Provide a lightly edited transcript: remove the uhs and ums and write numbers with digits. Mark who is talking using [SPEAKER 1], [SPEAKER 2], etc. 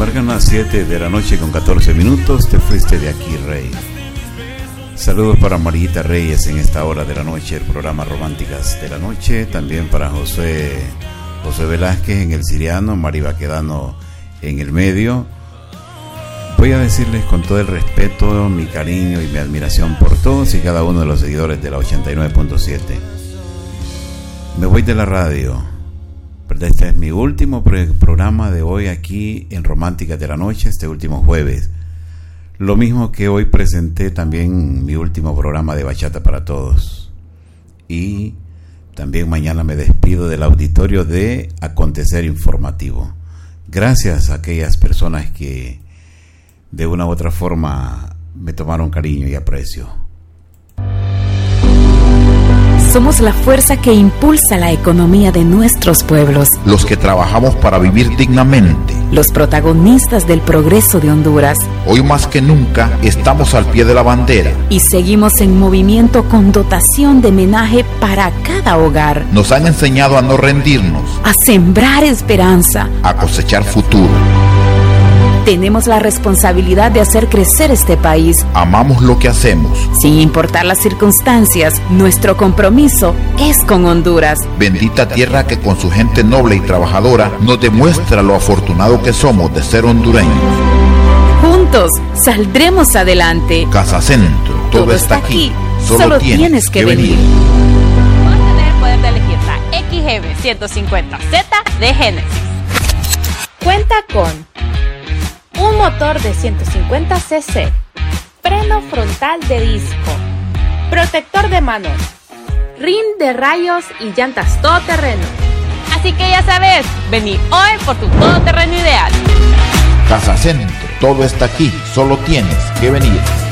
[SPEAKER 1] Marcan las 7 de la noche con 14 minutos. Te fuiste de aquí, Rey. Saludos para Marita Reyes en esta hora de la noche, el programa Románticas de la Noche. También para José Velázquez en el Siriano, Mari Baquedano en el medio. Voy a decirles con todo el respeto, mi cariño y mi admiración por todos y cada uno de los seguidores de la 89.7. Me voy de la radio. Este es mi último programa de hoy aquí en Románticas de la Noche, este último jueves. Lo mismo que hoy presenté también mi último programa de Bachata para Todos. Y también mañana me despido del auditorio de Acontecer Informativo. Gracias a aquellas personas que de una u otra forma me tomaron cariño y aprecio.
[SPEAKER 2] Somos la fuerza que impulsa la economía de nuestros pueblos.
[SPEAKER 3] Los que trabajamos para vivir dignamente.
[SPEAKER 2] Los protagonistas del progreso de Honduras.
[SPEAKER 3] Hoy más que nunca estamos al pie de la bandera.
[SPEAKER 2] Y seguimos en movimiento con dotación de menaje para cada hogar.
[SPEAKER 3] Nos han enseñado a no rendirnos.
[SPEAKER 2] A sembrar esperanza.
[SPEAKER 3] A cosechar futuro.
[SPEAKER 2] Tenemos la responsabilidad de hacer crecer este país.
[SPEAKER 3] Amamos lo que hacemos.
[SPEAKER 2] Sin importar las circunstancias, nuestro compromiso es con Honduras.
[SPEAKER 3] Bendita tierra que con su gente noble y trabajadora nos demuestra lo afortunado que somos de ser hondureños.
[SPEAKER 2] Juntos saldremos adelante.
[SPEAKER 3] Casa Centro, todo está aquí. Solo tienes que venir.
[SPEAKER 4] Vas a tener el poder de elegir la XGB 150Z de Genesis. Cuenta con un motor de 150 cc, freno frontal de disco, protector de manos, rin de rayos y llantas todoterreno. Así que ya sabes, vení hoy por tu todoterreno ideal.
[SPEAKER 3] Casa Centro, todo está aquí, solo tienes que venir.